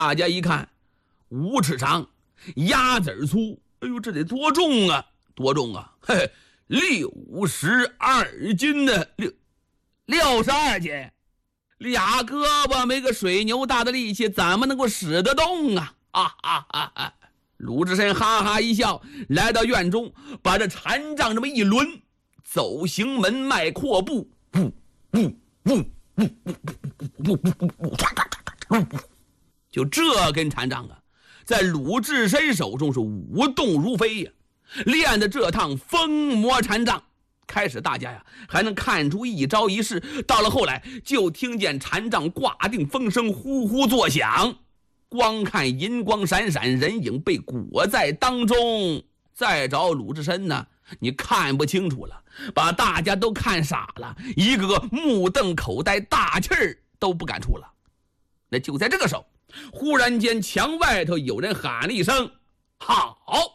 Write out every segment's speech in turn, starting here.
大家一看，5尺长，鸭子粗，哎呦，这得多重啊？多重啊？嘿嘿，62斤呢，62斤，俩胳膊没个水牛大的力气，怎么能够使得动啊？鲁智深哈哈一笑，来到院中，把这禅杖这么一抡，走行门迈阔步，就这根禅杖啊，在鲁智深手中是舞动如飞呀。练的这趟疯魔禅杖，开始大家呀还能看出一招一式，到了后来就听见禅杖挂定风声呼呼作响，光看银光闪闪，人影被裹在当中。再找鲁智深呢，你看不清楚了，把大家都看傻了，一个个目瞪口呆，大气儿都不敢出了。那就在这个时候，忽然间墙外头有人喊了一声：“好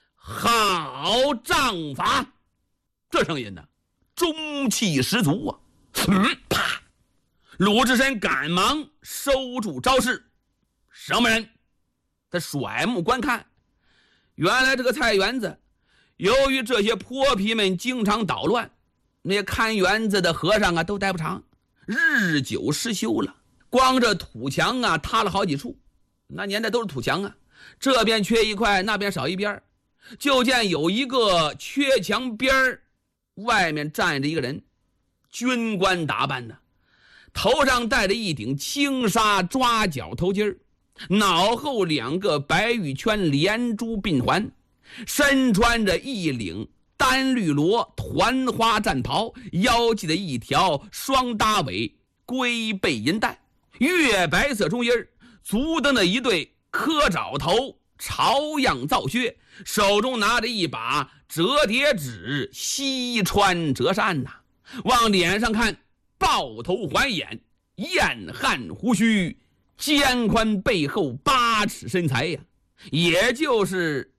杖法！”这声音呢，中气十足啊！啪！鲁智深赶忙收住招式。什么人？他甩目观看，原来这个菜园子，由于这些泼皮们经常捣乱，那些看园子的和尚啊都待不长，日久失修了。光这土墙啊塌了好几处，那年代都是土墙啊，这边缺一块，那边少一边。就见有一个缺墙边外面站着一个人，军官打扮的，头上戴着一顶轻纱抓角头巾，脑后2个白玉圈连珠鬓环，身穿着一领单绿罗团花战袍，腰系的一条双搭尾龟背银带，月白色中衣，足蹬的一对磕爪头朝样皂靴，手中拿着一把折叠纸，西川折扇呐。往脸上看，豹头环眼，燕汉胡须，肩宽背厚，8尺身材呀，也就是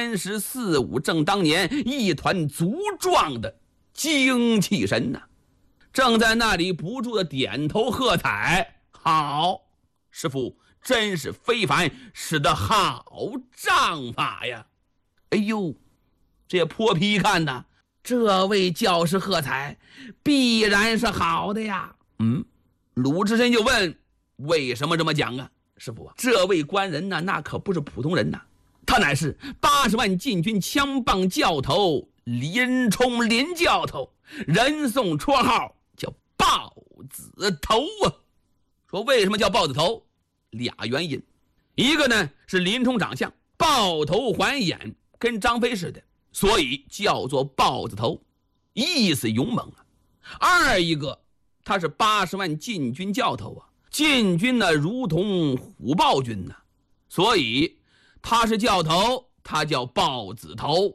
34、5正当年，一团足壮的精气神呐。正在那里不住的点头喝彩：“好，师父真是非凡，使得好杖法呀！”哎呦，这泼皮一看呐，这位教师喝彩，必然是好的呀。鲁智深就问：“为什么这么讲啊？”师父啊，这位官人呐，那可不是普通人呐，他乃是80万禁军枪棒教头林冲林教头，人送绰号叫豹子头啊。说为什么叫豹子头？俩原因，一个呢是林冲长相豹头环眼，跟张飞似的，所以叫做豹子头，意思勇猛啊。二一个，他是80万禁军教头啊，禁军呢如同虎豹军呢，所以他是教头，他叫豹子头。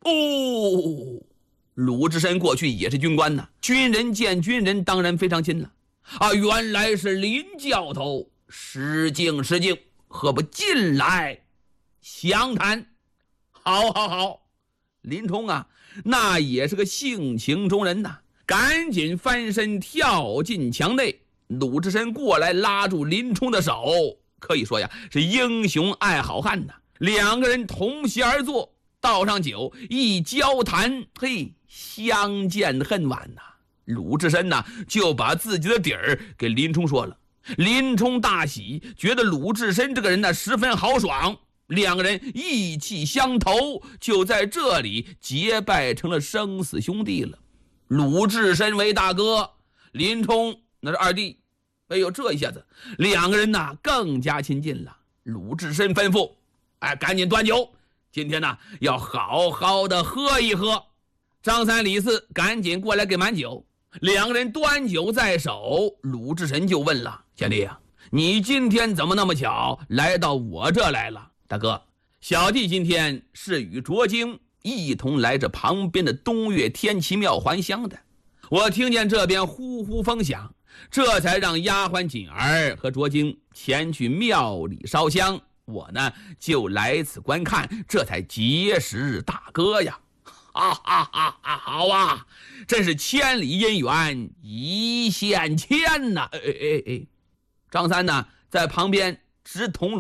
鲁智深过去也是军官呢，军人见军人当然非常亲了啊，原来是林教头，失敬，何不进来详谈？好，林冲啊，那也是个性情中人呐，赶紧翻身跳进墙内。鲁智深过来拉住林冲的手，可以说呀是英雄爱好汉呐。2个人同席而坐，倒上酒，一交谈，嘿，相见恨晚呐。鲁智深呐就把自己的底儿给林冲说了，林冲大喜，觉得鲁智深这个人呢十分豪爽，2个人意气相投，就在这里结拜成了生死兄弟了。鲁智深为大哥，林冲那是二弟。哎呦，这一下子2个人呢更加亲近了。鲁智深吩咐：“赶紧端酒，今天呢要好好的喝一喝。”张三李四赶紧过来给满酒。2个人端酒在手，鲁智深就问了：“小弟啊，你今天怎么那么巧来到我这来了？”“大哥，小弟今天是与卓经一同来这旁边的东岳天齐庙还香的，我听见这边呼呼风响，这才让丫鬟锦儿和卓经前去庙里烧香，我呢就来此观看，这才结识大哥呀。”“好啊，真是千里姻缘一线牵呐！”张三呢在旁边直捅